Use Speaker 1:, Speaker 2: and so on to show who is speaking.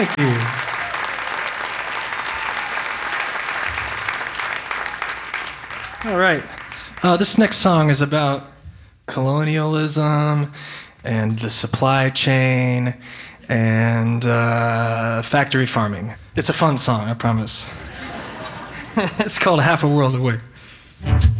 Speaker 1: Thank you. All right. This next song is about colonialism and the supply chain and factory farming. It's a fun song, I promise. It's called Half a World Away.